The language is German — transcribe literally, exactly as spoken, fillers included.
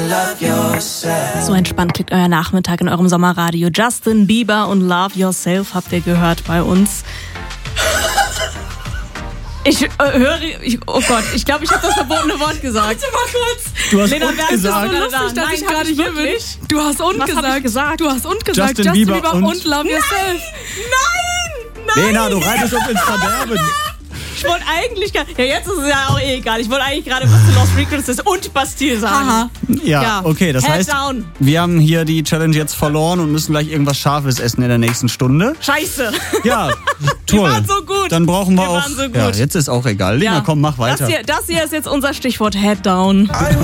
So entspannt klingt euer Nachmittag in eurem Sommerradio. Justin Bieber und Love Yourself habt ihr gehört bei uns. Ich äh, höre, ich, oh Gott, ich glaube, ich habe das verbotene Wort gesagt. Warte mal kurz. Du hast Lena, und wer ist gesagt. das so lustig, dass Nein, ich gerade hier bin? wirklich? Du hast und Was gesagt. hab ich gesagt? Du hast und gesagt. Justin Justin Bieber Bieber und- und Love Yourself. Nein! Nein! Lena, du reitest uns ins Verderben. Ich wollte eigentlich, ja jetzt ist es ja auch eh egal, ich wollte eigentlich gerade was zu Lost Frequencies und Bastille sagen. Aha. Ja, Ja. okay, das Head heißt, down. wir haben hier die Challenge jetzt verloren und müssen gleich irgendwas Scharfes essen in der nächsten Stunde. Scheiße. Ja, toll. waren so gut. Dann brauchen wir, Wir auch. waren so gut. Ja, jetzt ist auch egal. Lena, Ja. komm, mach weiter. Das hier, das hier ist jetzt unser Stichwort Head down.